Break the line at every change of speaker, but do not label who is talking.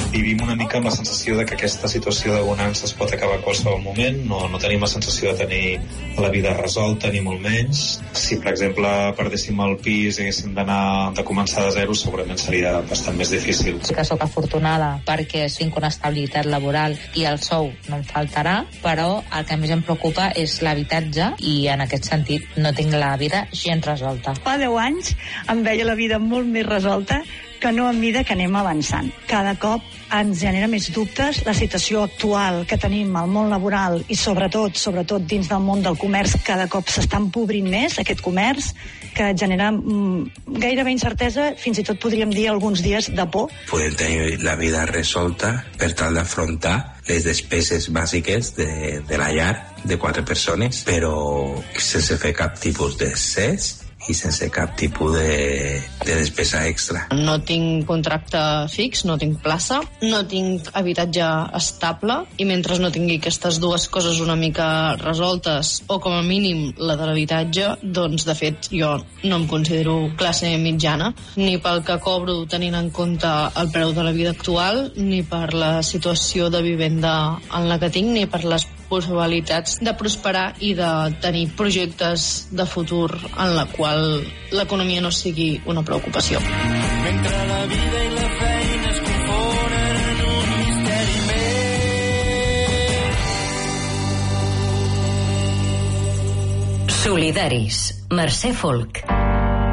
vivim una mica amb la sensació de que aquesta situació de bonança es pot acabar a qualsevol moment, no tenim la sensació de tenir la vida resolta, ni molt menys. Si, per exemple, perdéssim el pis i haguéssim de començar de zero, segurament seria bastant més difícil.
Sí que sóc afortunada perquè tinc una estabilitat laboral i el sou no em faltarà, però el que més em preocupa és l'habitatge i en aquest sentit no tinc la vida gens resolta.
Fa 10 anys em veia la vida molt més resolta que no a mesura que anem avançant. Cada cop ens genera més dubtes la situació actual que tenim al món laboral i sobretot dins del món del comerç. Cada cop s'està empobrint més aquest comerç, que genera gairebé incertesa, fins i tot podríem dir alguns dies de por.
Podem tenir la vida resolta per tal d'afrontar les despeses bàsiques de la llar de 4 persones, però sense fer cap tipus d'excés i sense cap tipus de despesa extra.
No tinc contracte fix, no tinc plaça, no tinc habitatge estable i mentre no tingui aquestes dues coses una mica resoltes o com a mínim la de l'habitatge, doncs de fet jo no em considero classe mitjana, ni pel que cobro tenint en compte el preu de la vida actual, ni per la situació de vivenda en la que tinc, ni per les possibilitats de prosperar i de tenir projectes de futur en la qual l'economia no sigui una preocupació. Mentre la vida i la feina es confonen en un misteri més.
Solidaris, Mercè Folk.